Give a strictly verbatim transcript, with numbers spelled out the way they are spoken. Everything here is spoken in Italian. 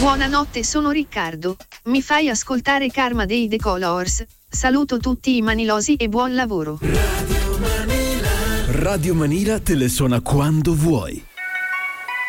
Buonanotte, sono Riccardo. Mi fai ascoltare Karma dei The Colors? Saluto tutti i manilosi e buon lavoro. Radio Manila. Radio Manila te le suona quando vuoi.